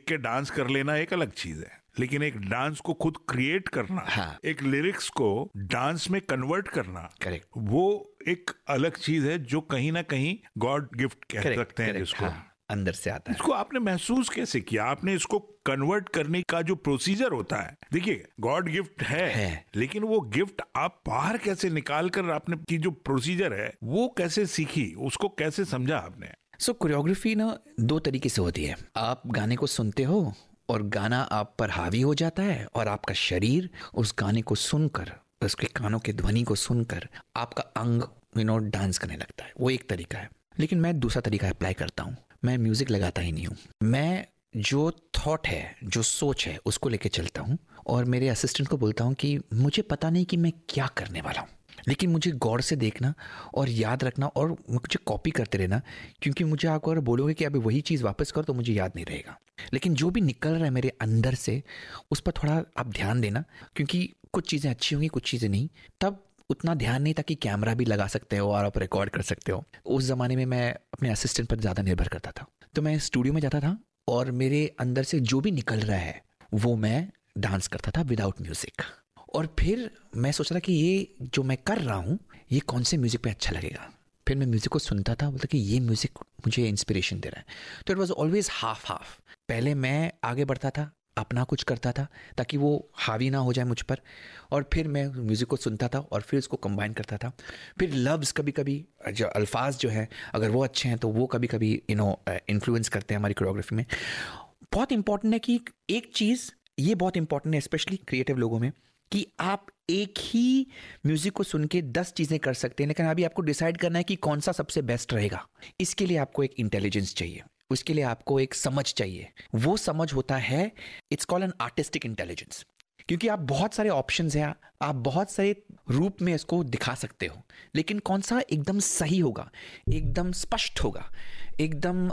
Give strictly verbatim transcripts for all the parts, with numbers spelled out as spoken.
के डांस कर लेना एक अलग चीज है, लेकिन एक डांस को खुद क्रिएट करना, हाँ। एक लिरिक्स को डांस में कन्वर्ट करना, करेक्ट, वो एक अलग चीज है जो कहीं ना कहीं गॉड गिफ्ट कह सकते हैं जिसको, हाँ, अंदर से आता है। इसको आपने महसूस कैसे किया? आपने इसको कन्वर्ट करने का जो प्रोसीजर होता है, देखिए गॉड गिफ्ट है, है, लेकिन वो गिफ्ट आप बाहर कैसे निकाल कर आपने की जो प्रोसीजर है वो कैसे सीखी, उसको कैसे समझा आपने? सो कोरियोग्राफी ना दो तरीके से होती है। आप गाने को सुनते हो और गाना आप पर हावी हो जाता है और आपका शरीर उस गाने को सुनकर, उसके कानों के ध्वनि को सुनकर आपका अंग यू नो डांस करने लगता है। वो एक तरीका है। लेकिन मैं दूसरा तरीका अप्लाई करता हूँ। मैं म्यूजिक लगाता ही नहीं हूँ, मैं जो थॉट है, जो सोच है, उसको लेके चलता हूँ और मेरे असिस्टेंट को बोलता हूँ कि मुझे पता नहीं कि मैं क्या करने वाला हूँ, लेकिन मुझे गौर से देखना और याद रखना और मुझे कॉपी करते रहना, क्योंकि मुझे आप अगर बोलोगे कि अभी वही चीज़ वापस करो तो मुझे याद नहीं रहेगा। लेकिन जो भी निकल रहा है मेरे अंदर से उस पर थोड़ा आप ध्यान देना, क्योंकि कुछ चीज़ें अच्छी होंगी, कुछ चीज़ें नहीं। तब उतना ध्यान नहीं था कि कैमरा भी लगा सकते हो और आप रिकॉर्ड कर सकते हो। उस ज़माने में मैं अपने असिस्टेंट पर ज़्यादा निर्भर करता था। तो मैं स्टूडियो में जाता था और मेरे अंदर से जो भी निकल रहा है वो मैं डांस करता था विदाउट म्यूज़िक। और फिर मैं सोच रहा कि ये जो मैं कर रहा हूँ ये कौन से म्यूज़िक पे अच्छा लगेगा। फिर मैं म्यूज़िक को सुनता था, बोलता कि ये म्यूज़िक मुझे इंस्पिरेशन दे रहा है। तो it was always half half. पहले मैं आगे बढ़ता था, अपना कुछ करता था ताकि वो हावी ना हो जाए मुझ पर, और फिर मैं म्यूज़िक को सुनता था और फिर उसको कंबाइन करता था। फिर लफ्ज़ कभी कभी जो अल्फाज जो हैं अगर वो अच्छे हैं तो वो कभी कभी यू नो इन्फ्लुएंस करते हैं हमारी कोरियोग्राफी में। बहुत इंपॉर्टेंट है कि एक चीज़ ये बहुत इंपॉर्टेंट है स्पेशली क्रिएटिव लोगों में, कि आप एक ही म्यूजिक को सुन के दस चीजें कर सकते हैं, लेकिन अभी आपको डिसाइड करना है कि कौन सा सबसे बेस्ट रहेगा। इसके लिए आपको एक इंटेलिजेंस चाहिए, उसके लिए आपको एक समझ चाहिए। वो समझ होता है, it's called an artistic intelligence, क्योंकि आप बहुत सारे ऑप्शंस हैं, आप बहुत सारे रूप में इसको दिखा सकते हो, लेकिन कौन सा एकदम सही होगा, एकदम स्पष्ट होगा, एकदम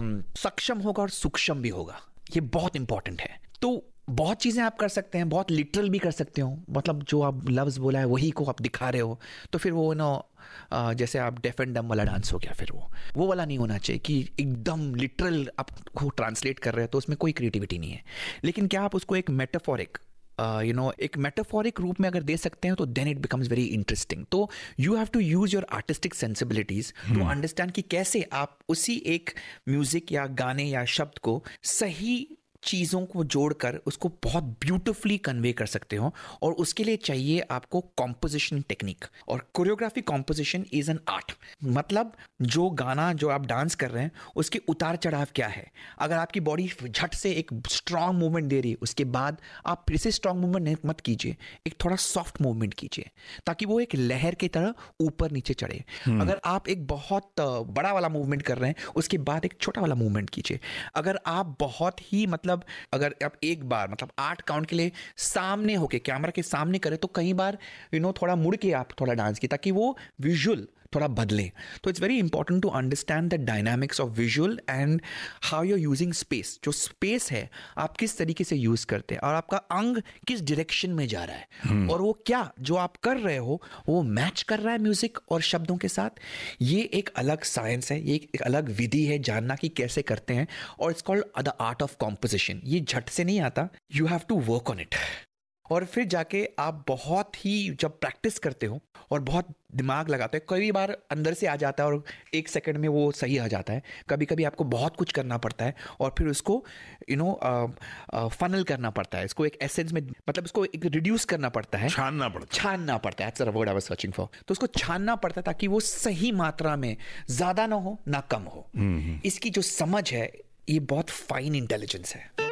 सक्षम होगा और सूक्ष्म भी होगा, ये बहुत इंपॉर्टेंट है। तो बहुत चीज़ें आप कर सकते हैं, बहुत लिटरल भी कर सकते हो, मतलब जो आप लफ्ज़ बोला है वही को आप दिखा रहे हो, तो फिर वो नो जैसे आप डेफ एंड डम वाला डांस हो गया, फिर वो वो वाला नहीं होना चाहिए कि एकदम लिटरल आपको ट्रांसलेट कर रहे हो, तो उसमें कोई क्रिएटिविटी नहीं है। लेकिन क्या आप उसको एक मेटाफोरिक यू नो एक मेटाफोरिक रूप में अगर दे सकते हैं तो then it becomes very interesting. तो you have to use your artistic sensibilities to understand कि कैसे आप उसी एक म्यूजिक या गाने या शब्द को सही चीज़ों को जोड़कर उसको बहुत ब्यूटिफुली कन्वे कर सकते हो। और उसके लिए चाहिए आपको कॉम्पोजिशन टेक्निक, और choreography composition is an art. मतलब जो गाना जो आप डांस कर रहे हैं उसके उतार चढ़ाव क्या है। अगर आपकी बॉडी झट से एक स्ट्रांग मूवमेंट दे रही है, उसके बाद आप फिर से स्ट्रांग मूवमेंट मत कीजिए, एक थोड़ा सॉफ्ट मूवमेंट कीजिए ताकि वो एक लहर की तरह ऊपर नीचे चढ़े। अगर आप एक बहुत बड़ा वाला मूवमेंट कर रहे हैं उसके बाद एक छोटा वाला मूवमेंट कीजिए। अगर आप बहुत ही मतलब अगर आप एक बार मतलब आठ काउंट के लिए सामने होके कैमरा के सामने करें तो कई बार यू नो थोड़ा मुड़ के आप थोड़ा डांस की, ताकि वो विजुअल थोड़ा बदले। तो it's very important to understand the dynamics of visual and how you are using space. जो स्पेस है आप किस तरीके से यूज करते हैं और आपका अंग किस डायरेक्शन में जा रहा है, hmm. और वो क्या जो आप कर रहे हो वो मैच कर रहा है म्यूजिक और शब्दों के साथ। ये एक अलग साइंस है, ये एक अलग विधि है जानना कि कैसे करते हैं, और it's called the art of composition. ये झट से नहीं आता, you have to work on it. और फिर जाके आप बहुत ही जब प्रैक्टिस करते हो और बहुत दिमाग लगाते हो, कई बार अंदर से आ जाता है और एक सेकंड में वो सही आ जाता है। कभी कभी आपको बहुत कुछ करना पड़ता है और फिर उसको यू नो फनल करना पड़ता है, इसको एक एसेंस में, मतलब इसको एक रिड्यूस करना पड़ता है, छानना पड़ता है छानना पड़ता है that's the word I was searching for. तो उसको छानना पड़ता है ताकि वो सही मात्रा में, ज़्यादा ना हो ना कम हो। इसकी जो समझ है ये बहुत फाइन इंटेलिजेंस है।